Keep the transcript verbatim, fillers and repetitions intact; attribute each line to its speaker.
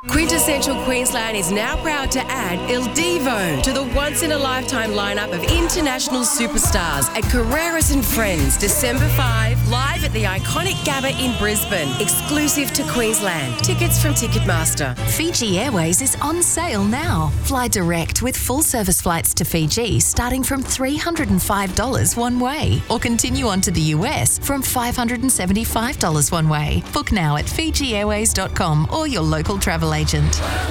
Speaker 1: Quintessential Queensland is now proud to add Il Divo to the once-in-a-lifetime lineup of international superstars at Carreras and Friends, December fifth, live at the iconic Gabba in Brisbane, exclusive to Queensland. Tickets from Ticketmaster.
Speaker 2: Fiji Airways is on sale now. Fly direct with full-service flights to Fiji starting from three hundred five dollars one way, or continue on to the U S from five hundred seventy-five dollars one way. Book now at fiji airways dot com or your local travel agent.